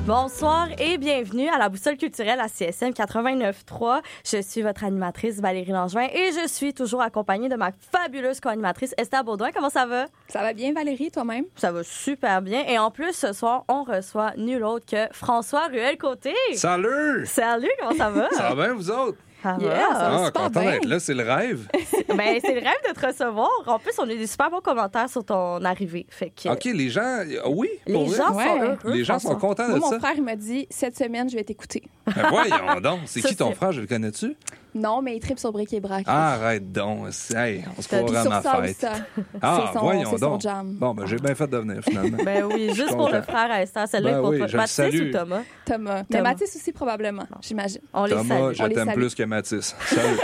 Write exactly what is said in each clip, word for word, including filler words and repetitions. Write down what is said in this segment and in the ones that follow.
Bonsoir et bienvenue à la Boussole culturelle à C S M quatre-vingt-neuf trois. Je suis votre animatrice Valérie Langevin et je suis toujours accompagnée de ma fabuleuse co-animatrice Esther Baudouin. Comment ça va? Ça va bien, Valérie, toi-même? Ça va super bien. Et en plus, ce soir, on reçoit nul autre que François Ruel-Côté. Salut! Salut, comment ça va? Ça va bien, vous autres? Ça Yeah, va? ça va Ah, super content bien. d'être là, c'est le rêve. Ben, c'est le rêve de te recevoir. En plus, on a eu des super bons commentaires sur ton arrivée. Fait que OK, les gens... ah oui, pour les vrai? gens Ouais. sont heureux. Les gens sont François. contents Moi, de mon ça. frère, il m'a dit, cette semaine, je vais t'écouter. Ben voyons donc. C'est Ça, qui ton c'est- frère? Je le connais-tu? Non, mais il tripe sur Brick et Brac. Ah, arrête donc. C'est- Hey, on se T'as Puis croirait à sur ma ça, fête. ça. Ah, c'est son, voyons c'est son donc. jam. Bon, ben j'ai bien fait de venir, finalement. Ben oui, juste pour content. le frère à Esther. Celle-là Ben est pour oui, toi. je le Mathis salue. ou Thomas? Thomas. Mais Thomas. Mathis aussi, probablement, j'imagine. On les Thomas, salue. je On les t'aime salue. plus que Mathis. Salut.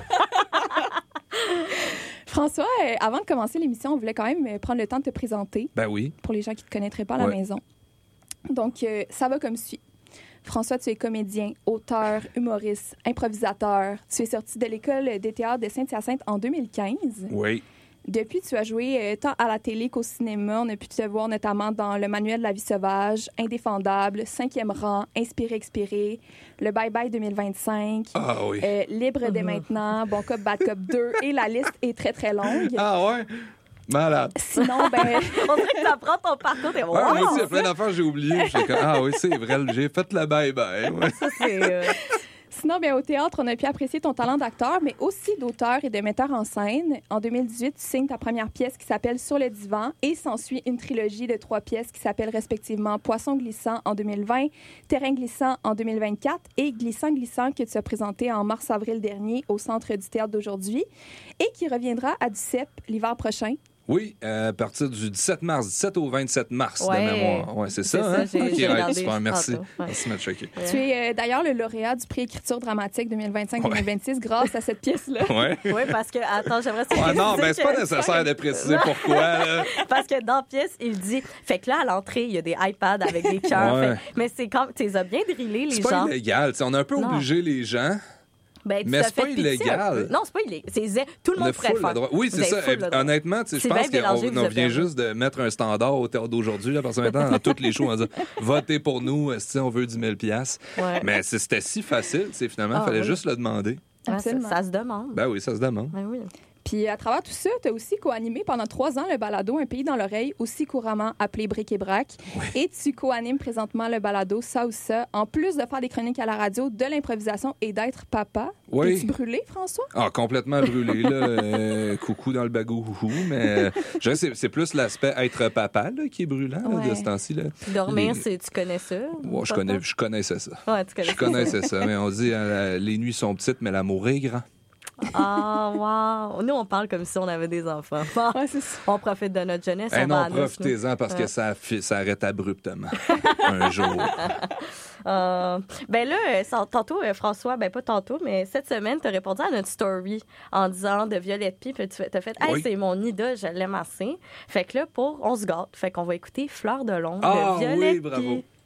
François, euh, avant de commencer l'émission, on voulait quand même euh, prendre le temps de te présenter Ben oui. pour les gens qui ne te connaîtraient pas à la Ouais. maison. Donc, euh, ça va comme suit. François, tu es comédien, auteur, humoriste, improvisateur. Tu es sorti de l'école des théâtres de Saint-Hyacinthe en deux mille quinze. Oui. Depuis, tu as joué euh, tant à la télé qu'au cinéma. On a pu te voir notamment dans Le Manuel de la vie sauvage, Indéfendable, Cinquième rang, Inspiré, Expiré, Le Bye Bye deux mille vingt-cinq, Ah oui. euh, Libre dès maintenant, Bon Cop, Bad Cop deux, et la liste est très, très longue. Ah ouais? Malade. Sinon, ben, On dirait que tu apprends ton parcours. T'es Ah, moi wow, aussi, il y a plein d'affaires que j'ai oubliées. J'étais comme, ah oui, c'est vrai, j'ai fait le bye-bye. Ouais. ça, c'est, euh, sinon ben, au théâtre, on a pu apprécier ton talent d'acteur, mais aussi d'auteur et de metteur en scène. En deux mille dix-huit, tu signes ta première pièce qui s'appelle Sur le divan et s'ensuit une trilogie de trois pièces qui s'appellent respectivement Poisson glissant en deux mille vingt, Terrain glissant en deux mille vingt-quatre et Glissant glissant que tu as présenté en mars-avril dernier au Centre du théâtre d'aujourd'hui et qui reviendra à Duceppe l'hiver prochain. Oui, euh, à partir du dix-sept mars, dix-sept au vingt-sept mars Ouais. de mémoire. Ouais, c'est ça, C'est ça, hein? j'ai- OK, j'ai ouais, regardé super, merci. tantôt, ouais. Merci de m'être choqué. Tu es euh, d'ailleurs le lauréat du prix écriture dramatique deux mille vingt-cinq deux mille vingt-six grâce à cette pièce-là. Ouais. Oui, parce que, attends, j'aimerais ça. Ah non, préciser ben c'est pas que- nécessaire de préciser pourquoi. Là. Parce que dans la pièce, il dit. Fait que là, à l'entrée, il y a des iPads avec des cœurs. Ouais. Fait- mais c'est comme. Tu les as bien drillés, les C'est pas gens. illégal. t'sais, on a un peu Non. obligé les gens. Ben, tu mais t'as c'est pas fait pitié illégal. un peu. Non, c'est pas illégal. C'est zé- tout le On a monde pourrait full le faire. le droit. Oui, Vous c'est avez ça. full le droit. Honnêtement, t'sais, je C'est pense bien mélangé, qu'on vous on êtes vient permis. juste de mettre un standard au théâtre d'aujourd'hui. Là, parce que maintenant, dans tous les shows, on va dire votez pour nous, si on veut dix mille piastres. Ouais. Mais c'est- c'était si facile. t'sais, Finalement, il Ah, fallait oui. juste le demander. Ouais, ça, Absolument. ça se demande. Ben oui, ça se demande. Ben oui. Puis à travers tout ça, tu as aussi co-animé pendant trois ans le balado Un pays dans l'oreille, aussi couramment appelé Bric et Brac. Et tu co-animes présentement le balado Ça ou ça, en plus de faire des chroniques à la radio, de l'improvisation et d'être papa. Oui. Es-tu brûlé, François? Ah, complètement brûlé, là. Euh, coucou dans le bagou, houhou. Mais euh, je dirais que c'est, c'est plus l'aspect être papa là, qui est brûlant là, Ouais. de ce temps-ci. Là. Puis dormir, Les- c'est, tu connais ça? Ouais, je, Papa? connais, je connaissais ça. Ouais, tu connais Je connaissais ça. Mais on dit euh, les nuits sont petites, mais l'amour est grand. Ah, wow. Nous, on parle comme si on avait des enfants. Ouais, c'est ça. On profite de notre jeunesse. Eh on non, va à Nice, profitez-en parce Ouais. que ça, fi- ça arrête abruptement. Un jour. Euh, ben là, euh, sans- tantôt, euh, François, ben pas tantôt, mais cette semaine, tu as répondu à notre story en disant de Violette Pie, puis tu as fait « Hey, Oui. c'est mon idole, je l'aime assez. » Fait que là, pour On se gâte, fait qu'on va écouter Fleur de l'ombre Ah de Violette oui, bravo. Pie.